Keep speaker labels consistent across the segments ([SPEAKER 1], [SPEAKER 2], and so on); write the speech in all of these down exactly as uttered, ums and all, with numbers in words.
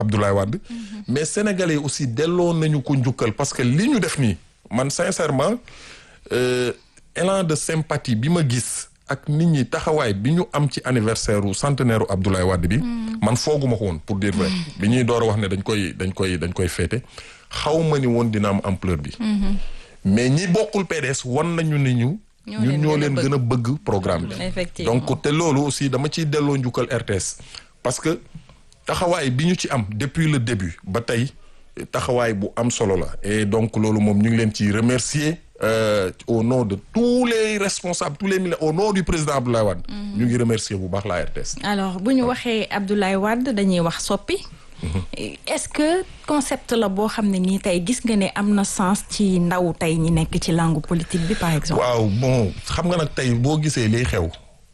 [SPEAKER 1] Abdoulaye Wade mm-hmm. mais sénégalais aussi delloo nañu ko njukkal parce que li ñu def nii man sincèrement euh, élan de sympathie bi ma gis ak nit ñi taxawaay bi ñu am ci anniversaire u centenaire u Abdoulaye Wade bi mm. man fooguma ko woon pour dire vrai mm. bi ñuy door a wax ne dañ koy dañ koy dañ koy féete xaw ma ni woon dina am ampleur bi mm-hmm. mais ñi bokkul P D S wan nañu ni ñu ñun ñoo leen gën a bëgg programme bi donc te loolu aussi dama ciy delloo njukkal R T S parce que taxawaay bi ñu ci am depuis le début ba tey taxawaay bu am solo la et donc loolu moom ñu ngi leen ci remercier euh, au nom de tous les responsables tous les militaires au nom du président Abdoulaye Wade ñu ngi remercier bu baax la R T S.
[SPEAKER 2] alors bu ñu waxee Abdoulaye Wade dañuy wax soppi est-ce que concept la boo xam ne nii tey gis nga ne am na sens ci ndaw tey ñi nekk ci langue politique bi par exemple.
[SPEAKER 1] waaw bon xam nga nag tey boo gisee liy xew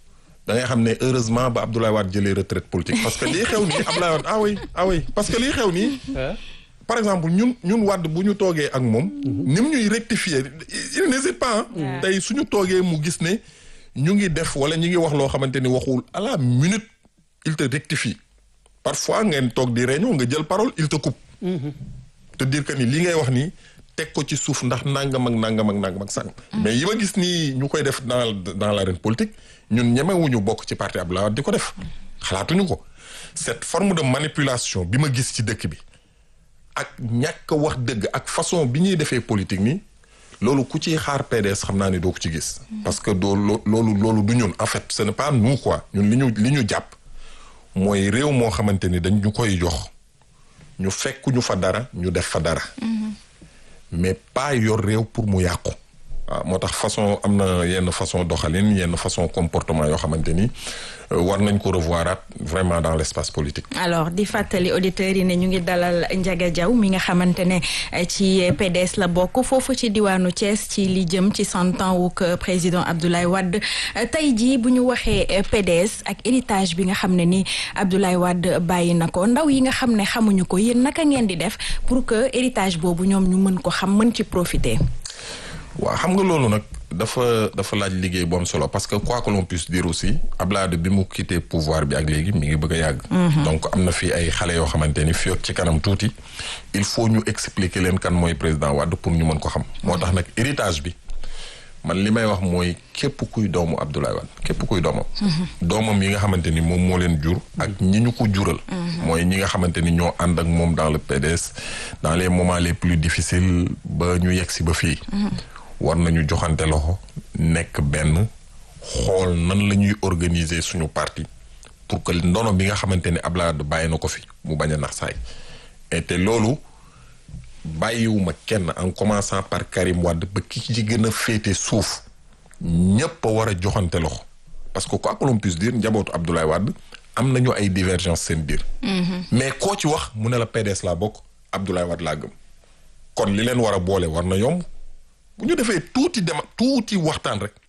[SPEAKER 1] da ngay xam ne heureusement ba Abdoulaye Wade jëlee retraite politique parce que liy xew nii Abdoulaye Wade ah oui ah oui parce que liy xew nii. par exemple ñun ñun Wade bu ñu toogee ak moom. ni mu ñuy rectifier il n'hésite pas ah. tey suñu toogee mu gis ne ñu ngi def wala ñu ngi wax loo xamante ni waxul à la minute il te rectifie. parfois ngeen toog di réunion nga jël parole il te coupe. Mm-hmm. te dire que ni li ngay wax nii teg ko ci suuf ndax nangam ak nangam ak nangam ak sànq. Mm-hmm. mais yi ma gis nii ñu koy def dans dans l'arène politique ñun ñemewuñu bokk ci parti Abdoulaye Wade di ko def. xalaatuñu ko cette forme de manipulation bi ma gis ci dëkk bi ak ñàkk wax dëgg ak façon bi ñuy defee politique nii loolu ku ciy xaar P D S xam naa ni doo ko ci gis. Mm-hmm. parce que doo loolu loolu du ñun en fait ce n'est pas nous quoi ñun li ñu li ñu jàpp. mooy réew moo xamante ni dañ ñu koy jox ñu fekk ñu fa dara ñu def fa dara. Mm-hmm. mais pas yor réew pour mu yàqu. waaw moo tax façon am na yenn façon doxalin yenn façon comportement yoo xamante ni war nañ ko revoiraat vraiment dans l'espace politique.
[SPEAKER 2] alors di fàttali auditeurs yi ne ñu ngi dalal Ndiaga Diaw mi nga xamante ne ci P D S la bokk foofu ci diwaanu Thiès ci li jëm ci cent ans wu président Abdoulaye Wade tey jii bu ñu waxee P D S ak héritage bi nga xam ne ni Abdoulaye Wade bàyyi na ko ndaw yi nga xam ne xamuñu ko yéen naka ngeen di def pour que héritage boobu ñoom ñu mën ko xam mën ci profiter.
[SPEAKER 1] waaw xam nga loolu nag dafa dafa laaj liggéey bu am solo parce que quoi que l'on puisse dire aussi Abdoulaye Wade bi mu quitté pouvoir bi ak léegi mi ngi bëgg a yàgg. donc am na fi ay xale yoo xamante ni fii ak ci kanam tuuti il faut ñu expliquer leen kan mooy président Wade pour ñu mën ko xam. moo tax nag héritage bi man li may wax mooy képp kuy doomu Abdoulaye Wade képp kuy doomam. doomam yi nga xamante ni moom moo leen jur. ak ñi ñu ko jural. mooy ñi nga xamante ni ñoo ànd ak moom dans le P D S dans les moments les plus difficiles ba ñu yegg si ba fii. war nañu joxante loxo nekk benn xool nan la ñuy organiser suñu parti pour que ndono bi nga xamante ne Abdoulaye Wade bàyyi na ko fi mu bañ a nax saay et te loolu bàyyiwuma kenn en commençant par Karim Wade ba ki ci gën a féete suuf ñépp a war a joxante loxo parce que quoi que l'on puisse dire njabootu Abdoulaye Wade am nañu ay divergence seen biir. mais koo ci wax mu ne la P D S laa bokk Abdoulaye Wade laa gëm kon li leen war a boole war na yomb. bu ñu defee tuuti dem tuuti waxtaan rek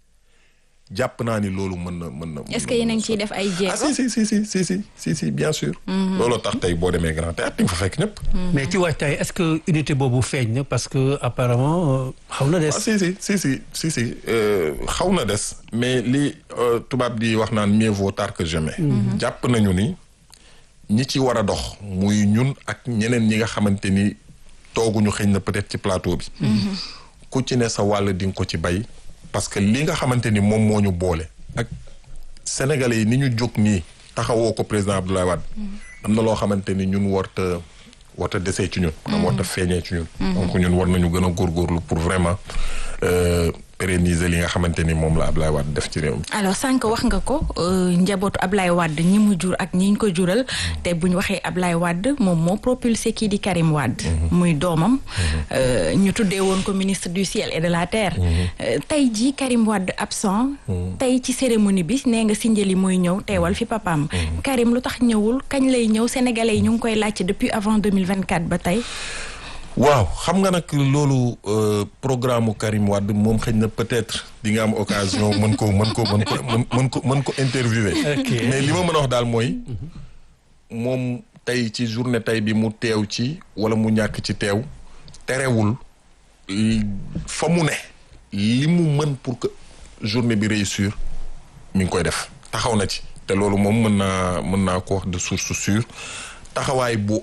[SPEAKER 1] jàpp naa ni loolu mën na mën na.
[SPEAKER 2] est-ce que yéen a ngi ciy def ay jéego.
[SPEAKER 1] ah si si si si si si si si bien sûr. looloo tax tey boo demee Grand Théâtre di nga fa fekk ñëpp.
[SPEAKER 3] mais ci waajtaay est-ce que unité boobu feeñ na parce que apparemment xaw na des.
[SPEAKER 1] ah si si si si si si xaw na des mais li tubaab di wax naan mieux vaut tard que jamais. jàpp nañu ni ñi ci war a dox muy ñun ak ñeneen ñi nga xamante ni tooguñu xëñ na peut-être ci plateau bi. ku ci ne sa wàll di nga ko ci bay parce que li nga xamante ni moom moo ñu boole ak sénégalais yi ni ñu jóg nii taxawoo ko président Abdoulaye Wade am na loo xamante ni ñun warta warta desee ci ñun am warta feeñee ci ñun donc ñun war nañu gën a góorgóorlu pour vraiment pérenniser li nga xamante ni moom la Abdoulaye Wade def ci réew mi.
[SPEAKER 2] alors sànq wax nga ko njabootu Abdoulaye Wade ñi mu jur ak ñi ñu ko jural te bu ñu waxee Abdoulaye Wade moom moo propulsé kii di Karim Wade. muy doomam. ñu tuddee woon ko ministre du ciel et de la terre. tey jii Karim Wade absent. tey ci cérémonie bi nee nga Sindiély mooy ñëw teewal fi papaam. Karim lu tax ñëwul kañ lay ñëw sénégalais yi ñu ngi koy laajte depuis avant deux mille vingt-quatre ba tey.
[SPEAKER 1] waaw xam nga nag loolu programme mu Karim Wade moom xëy na peut-être di nga am occasion mën ko mën ko mën ko mën ko mën ko interviewer. mais li ma mën a wax daal mooy moom tey ci journée tey bi mu teew ci wala mu ñàkk ci teew terewul fa mu ne li mu mën pour que journée bi réussir mi ngi koy def taxaw na ci te loolu moom mën naa mën naa ko wax de source sûre taxawaay bu